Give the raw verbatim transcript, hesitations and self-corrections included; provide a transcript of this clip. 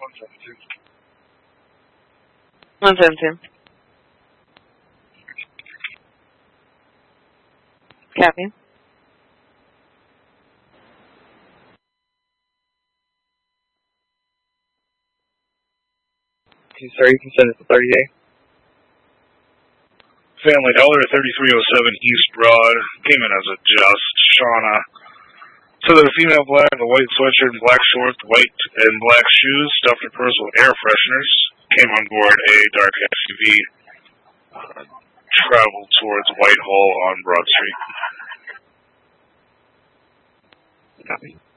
one seventeen. one seventeen. Copy. Sir, you can send it to thirty-eight. Family Dollar thirty-three oh seven East Broad came in as a just. Shauna. So the female black, the white sweatshirt and black shorts, white and black shoes, stuffed her purse with air fresheners, came on board a dark S U V, uh, traveled towards Whitehall on Broad Street. Copy.